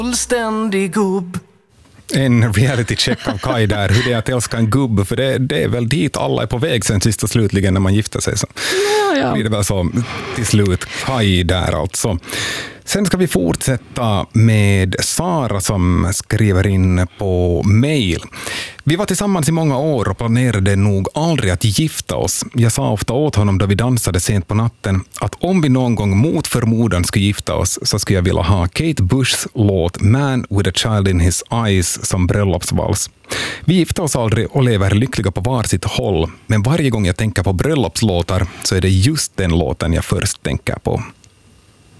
Fullständig gubb. En reality check av Kai där, hur det är att älska en gubb, för det är väl dit alla är på väg sen sist och slutligen när man gifter sig. Så blir det väl så till slut. Kai där alltså. Sen ska vi fortsätta med Sara som skriver in på mail. Vi var tillsammans i många år och planerade nog aldrig att gifta oss. Jag sa ofta åt honom då vi dansade sent på natten att om vi någon gång mot förmodan skulle gifta oss så skulle jag vilja ha Kate Bushs låt Man with a Child in His Eyes som bröllopsvals. Vi gifte oss aldrig och lever lyckliga på varsitt håll, men varje gång jag tänker på bröllopslåtar så är det just den låten jag först tänker på.